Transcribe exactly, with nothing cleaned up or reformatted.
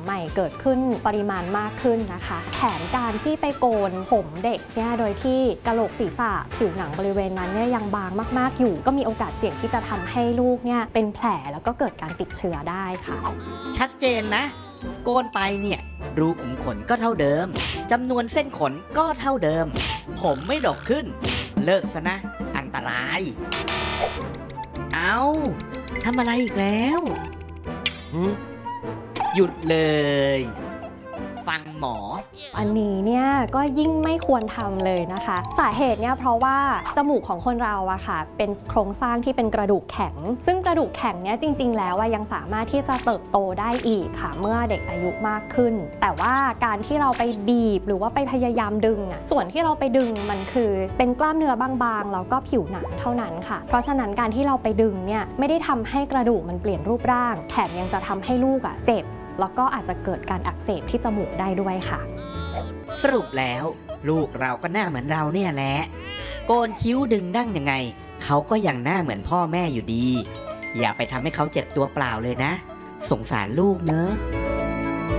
ใหม่เกิดขึ้นปริมาณมากขึ้นนะคะแถมการที่ไปโกนผมเด็กเนี่ยโดยที่กะโหลกศีรษะผิวหนังบริเวณนั้นเนี่ยยังบางมากๆอยู่ก็มีโอกาสเสี่ยงที่จะทำให้ลูกเนี่ยเป็นแผลแล้วก็เกิดการติดเชื้อได้ค่ะชัดเจนนะโกนไปเนี่ยรูขุมขนก็เท่าเดิมจำนวนเส้นขนก็เท่าเดิมผมไม่ดกขึ้นเลิกซะนะอันตรายเอาทำอะไรอีกแล้วหยุดเลยฟังหมออันนี้เนี่ยก็ยิ่งไม่ควรทำเลยนะคะสาเหตุเนี่ยเพราะว่าจมูกของคนเราอะค่ะเป็นโครงสร้างที่เป็นกระดูกแข็งซึ่งกระดูกแข็งเนี่ยจริงๆแล้วยังสามารถที่จะเติบโตได้อีกค่ะเมื่อเด็กอายุมากขึ้นแต่ว่าการที่เราไปบีบหรือว่าไปพยายามดึงอะส่วนที่เราไปดึงมันคือเป็นกล้ามเนื้อบางๆแล้วก็ผิวหนังเท่านั้นค่ะเพราะฉะนั้นการที่เราไปดึงเนี่ยไม่ได้ทำให้กระดูกมันเปลี่ยนรูปร่างแถมยังจะทำให้ลูกอะเจ็บแล้วก็อาจจะเกิดการอักเสบที่จมูกได้ด้วยค่ะสรุปแล้วลูกเราก็หน้าเหมือนเราเนี่ยแหละโกนคิ้วดึงดั้งยังไงเขาก็ยังหน้าเหมือนพ่อแม่อยู่ดีอย่าไปทำให้เขาเจ็บตัวเปล่าเลยนะสงสารลูกเนอะ